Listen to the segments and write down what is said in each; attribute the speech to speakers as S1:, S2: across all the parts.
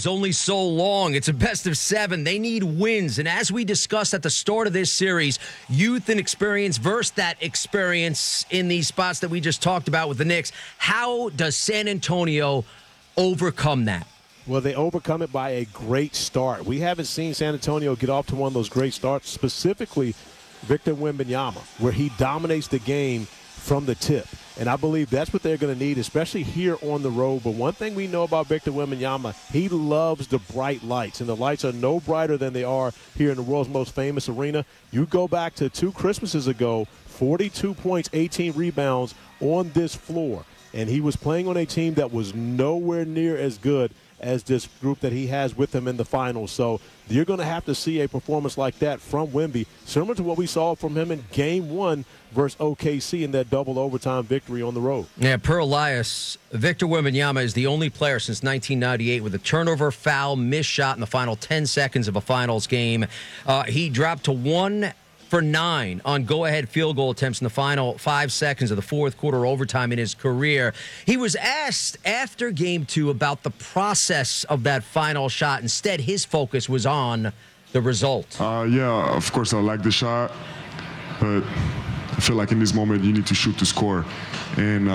S1: games, only so long. It's a best of 7. They need wins. And as we discussed at the start of this series, youth and experience versus that experience in these spots that we just talked about with the Knicks. How does San Antonio overcome that?
S2: Well, they overcome it by a great start. We haven't seen San Antonio get off to one of those great starts, specifically Victor Wembanyama, where he dominates the game from the tip. And I believe that's what they're going to need, especially here on the road. But one thing we know about Victor Wembanyama, he loves the bright lights, and the lights are no brighter than they are here in the world's most famous arena. You go back to 2 Christmases ago, 42 points, 18 rebounds on this floor. And he was playing on a team that was nowhere near as good as this group that he has with him in the finals. So you're going to have to see a performance like that from Wemby, similar to what we saw from him in Game 1 versus OKC in that double overtime victory on the road.
S1: Yeah, per Elias, Victor Wembanyama is the only player since 1998 with a turnover, foul, missed shot in the final 10 seconds of a finals game. He dropped to 1 for 9 on go-ahead field goal attempts in the final 5 seconds of the fourth quarter overtime in his career. He was asked after Game 2 about the process of that final shot. Instead, his focus was on the result.
S3: Yeah, of course I like the shot, but I feel like in this moment you need to shoot to score. And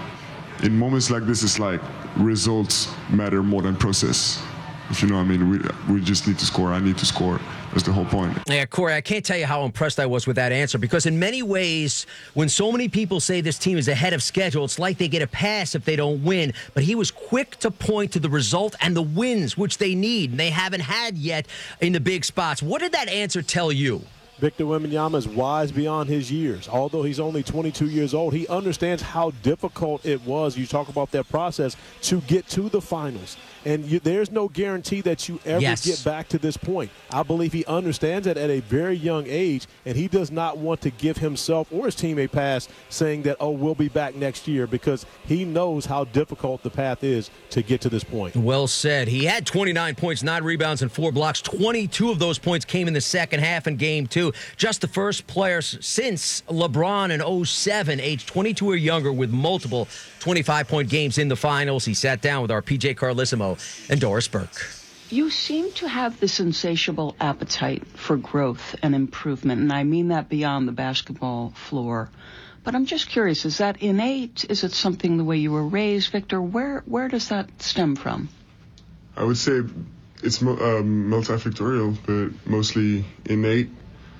S3: in moments like this, it's like results matter more than process. If you know what I mean, we just need to score. I need to score. That's the whole point.
S1: Yeah, Corey, I can't tell you how impressed I was with that answer, because in many ways, when so many people say this team is ahead of schedule, it's like they get a pass if they don't win. But he was quick to point to the result and the wins, which they need, and they haven't had yet in the big spots. What did that answer tell you?
S2: Victor Wembanyama is wise beyond his years. Although he's only 22 years old, he understands how difficult it was. You talk about that process to get to the finals. And there's no guarantee that you ever get back to this point. I believe he understands that at a very young age, and he does not want to give himself or his team a pass saying that, oh, we'll be back next year, because he knows how difficult the path is to get to this point.
S1: Well said. He had 29 points, 9 rebounds, and 4 blocks. 22 of those points came in the second half in Game 2. Just the first player since LeBron in 07, age 22 or younger, with multiple 25-point games in the finals. He sat down with our PJ Carlissimo and Doris Burke.
S4: You seem to have this insatiable appetite for growth and improvement, and I mean that beyond the basketball floor. But I'm just curious, is that innate? Is it something the way you were raised, Victor? Where does that stem from?
S3: I would say it's multifactorial, but mostly innate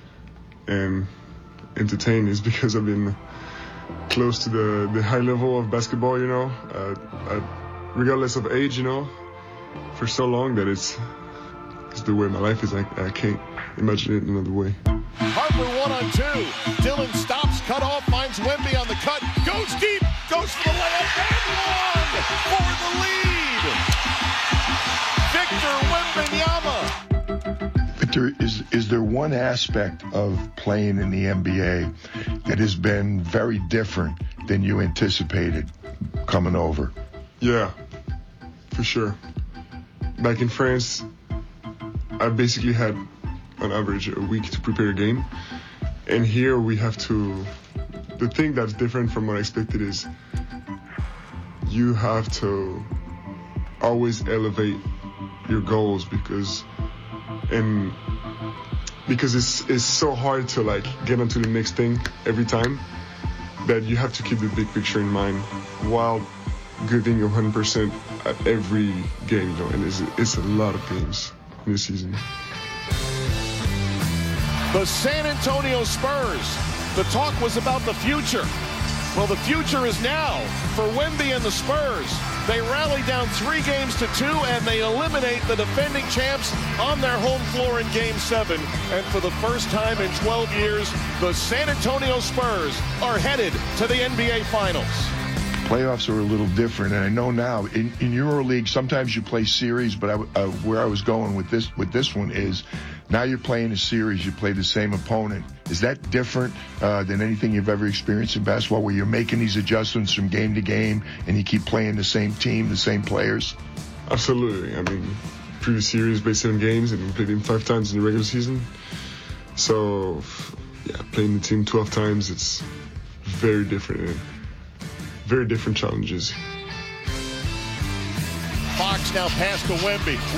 S3: and entertained. Is because I've been close to the high level of basketball, you know, regardless of age, you know, for so long that it's the way my life is. I can't imagine it another way.
S5: Harper 1-on-2. Dillon stops, cut off, finds Wemby on the cut, goes deep, goes for the layup, and one for the lead. Victor Wembanyama.
S6: Victor, is there one aspect of playing in the NBA that has been very different than you anticipated coming over?
S3: Yeah, for sure. Back in France, I basically had on average a week to prepare a game. And here we have to, the thing that's different from what I expected is you have to always elevate your goals because it's so hard to like get onto the next thing every time that you have to keep the big picture in mind while giving your 100% at every game, you know, and it's a lot of games in this season.
S5: The San Antonio Spurs. The talk was about the future. Well, the future is now for Wemby and the Spurs. They rally down 3 games to 2, and they eliminate the defending champs on their home floor in Game 7. And for the first time in 12 years, the San Antonio Spurs are headed to the NBA Finals.
S6: Playoffs are a little different, and I know now in EuroLeague sometimes you play series, but where I was going with this one is now you're playing a series, you play the same opponent. Is that different than anything you've ever experienced in basketball, where you're making these adjustments from game to game and you keep playing the same team, the same players?
S3: Absolutely. I mean, previous series played 7 games and we played them 5 times in the regular season. So, yeah, playing the team 12 times, it's very different. Very different challenges.
S5: Fox now pass to Wemby.